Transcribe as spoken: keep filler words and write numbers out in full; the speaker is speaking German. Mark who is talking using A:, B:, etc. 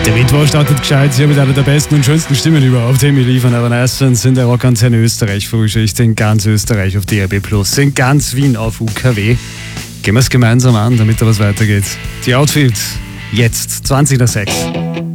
A: Der Mittwoch startet gescheit, hier mit einer der besten und schönsten Stimmen überhaupt. Emily von Evernessen sind der Rockkonzern Österreich Frühschicht in ganz Österreich auf D R B plus, in ganz Wien auf U K W. Gehen wir es gemeinsam an, damit da was weitergeht. Die Outfit, jetzt zwanzig nach sechs.